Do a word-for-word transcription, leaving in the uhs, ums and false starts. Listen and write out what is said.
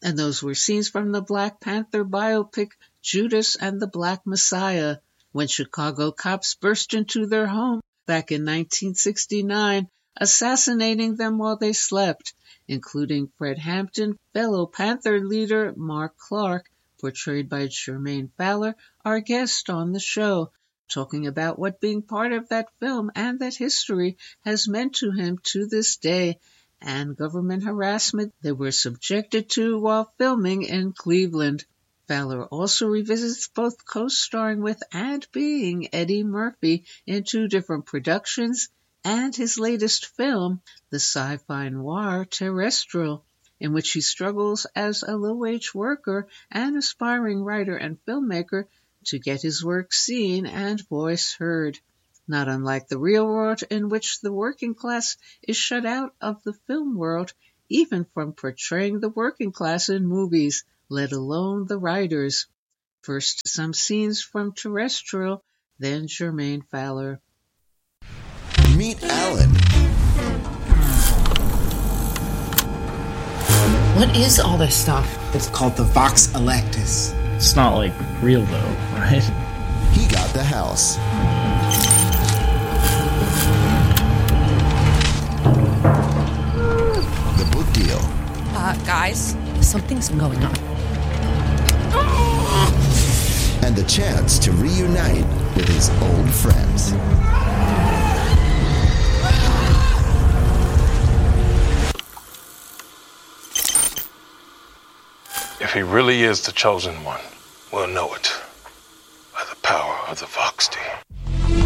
And those were scenes from the Black Panther biopic Judas and the Black Messiah, when Chicago cops burst into their home back in nineteen sixty-nine, assassinating them while they slept, including Fred Hampton, fellow Panther leader Mark Clark, portrayed by Jermaine Fowler, our guest on the show, talking about what being part of that film and that history has meant to him to this day, and government harassment they were subjected to while filming in Cleveland. Fowler also revisits both co-starring with and being Eddie Murphy in two different productions, and his latest film, the sci-fi noir Terrestrial, in which he struggles as a low-wage worker and aspiring writer and filmmaker to get his work seen and voice heard. Not unlike the real world, in which the working class is shut out of the film world, even from portraying the working class in movies, let alone the writers. First, some scenes from Terrestrial, then Jermaine Fowler. Meet Alan. What is all this stuff? It's called the Vox Electus. It's not, like, real, though, right? He got the house. The book deal. Uh, guys, something's going on. And the chance to reunite with his old friends. If he really is the chosen one, we'll know it by the power of the Vox deal.